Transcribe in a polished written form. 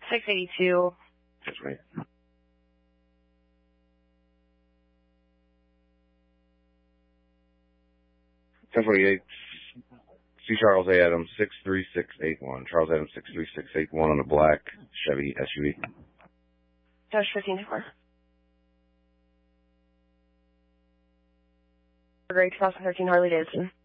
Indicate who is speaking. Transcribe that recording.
Speaker 1: 682.
Speaker 2: That's right. $1028. C. Charles A. Adams, 63681. Charles Adams, 63681 on the black Chevy SUV.
Speaker 1: Dash 15-4. Gray 2013 Harley Davidson.